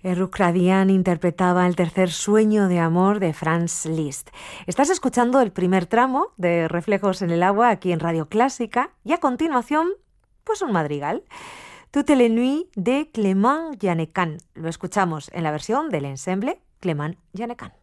Rukradian interpretaba El tercer sueño de amor de Franz Liszt. Estás escuchando el primer tramo de Reflejos en el agua aquí en Radio Clásica y a continuación, pues un madrigal. Toutes les nuits de Clément Yannecan. Lo escuchamos en la versión del ensemble Clément Yannecan.